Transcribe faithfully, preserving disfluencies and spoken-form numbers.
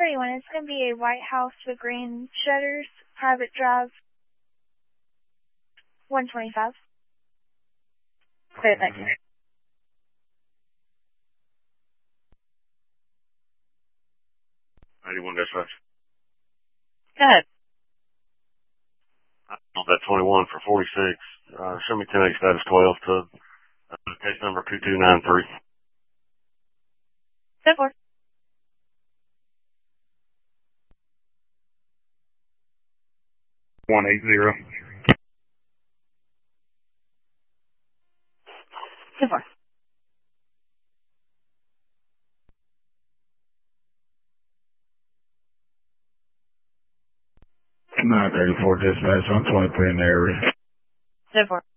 thirty-one, it's going to be a white house with green shutters, private drive, one twenty-five. Okay, thank you. ninety-one dispatch. Go ahead. On that twenty-one for forty-six. Uh, show me ten eight status twelve to uh, case number two two nine three. Go for it. one eight zero. Go for it. nine thirty-four dispatch on twenty-three in the area. Go for it.